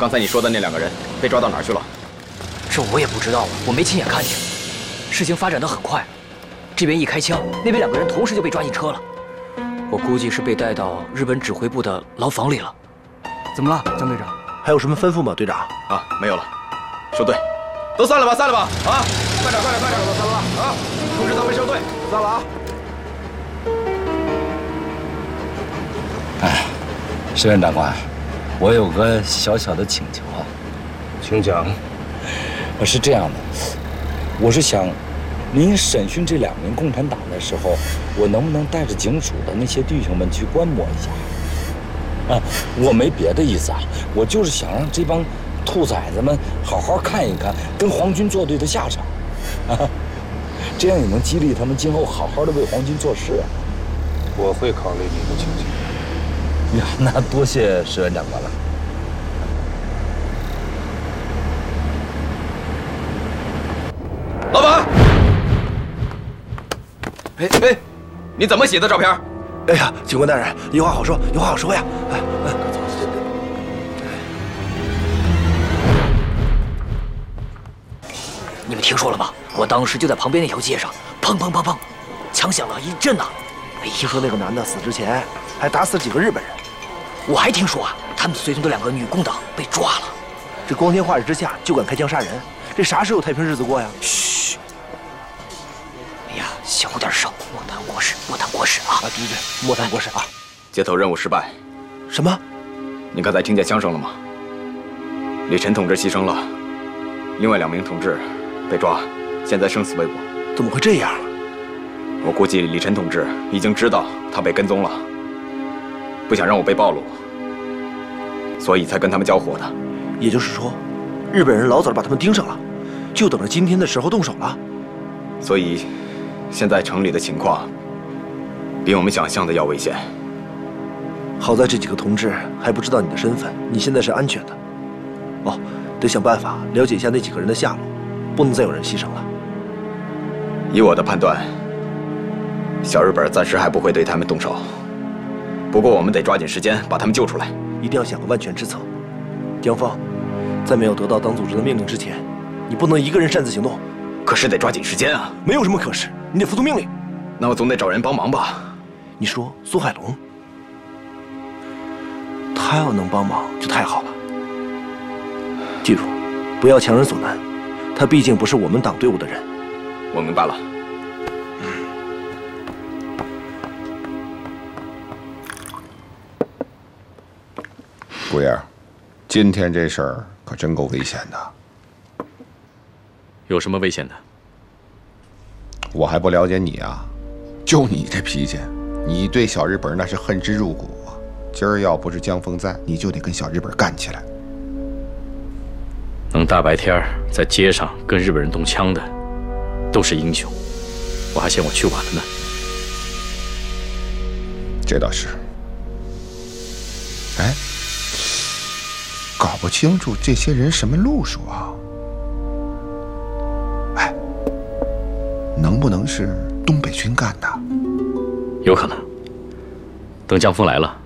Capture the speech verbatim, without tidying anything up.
刚才你说的那两个人被抓到哪儿去了？ 这我也不知道啊，我没亲眼看见。事情发展得很快，这边一开枪，那边两个人同时就被抓进车了。我估计是被带到日本指挥部的牢房里了。 怎么了，江队长？ 还有什么吩咐吗，队长？ 啊，没有了。收队，都散了吧，散了吧！啊，快点，快点，快点，散了啊！通知咱们收队，散了啊！ 哎，石原长官，我有个小小的请求啊， 请讲。 是这样的，我是想，您审讯这两名共产党的时候，我能不能带着警署的那些弟兄们去观摩一下？啊，我没别的意思啊，我就是想让这帮兔崽子们好好看一看跟皇军作对的下场，啊，这样也能激励他们今后好好的为皇军做事啊。 我会考虑你的请求。 呀，那多谢石原长官了。 老板，哎哎，你怎么洗的照片？ 哎呀，警官大人，有话好说，有话好说呀！哎哎， 你们听说了吗？我当时就在旁边那条街上，砰砰砰砰，枪响了一阵呐。哎呀， 听说那个男的死之前还打死了几个日本人。 我还听说啊，他们随从的两个女共党被抓了。 这光天化日之下就敢开枪杀人，这啥时候太平日子过呀？ 嘘！哎呀，小点声，莫谈国事，莫谈国事啊！ 啊，对对对，莫谈国事啊！ 接头任务失败。 什么？ 你刚才听见枪声了吗？李晨同志牺牲了，另外两名同志被抓，现在生死未卜。 怎么会这样？ 我估计李晨同志已经知道他被跟踪了，不想让我被暴露，所以才跟他们交火的。 也就是说，日本人老早就把他们盯上了，就等着今天的时候动手了。 所以，现在城里的情况比我们想象的要危险。 好在这几个同志还不知道你的身份，你现在是安全的。哦，得想办法了解一下那几个人的下落，不能再有人牺牲了。 以我的判断，小日本暂时还不会对他们动手。不过我们得抓紧时间把他们救出来， 一定要想个万全之策。江峰，在没有得到党组织的命令之前，你不能一个人擅自行动。 可是得抓紧时间啊！ 没有什么可是，你得服从命令。 那我总得找人帮忙吧？ 你说苏海龙，他要能帮忙就太好了。记住，不要强人所难，他毕竟不是我们党队伍的人。 我明白了。 顾爷，今天这事儿可真够危险的。 有什么危险的？ 我还不了解你啊，就你这脾气，你对小日本那是恨之入骨啊。今儿要不是江峰在，你就得跟小日本干起来。 能大白天在街上跟日本人动枪的，都是英雄。我还嫌我去晚了呢。 这倒是。哎，搞不清楚这些人什么路数啊？哎，能不能是东北军干的？ 有可能。等江峰来了，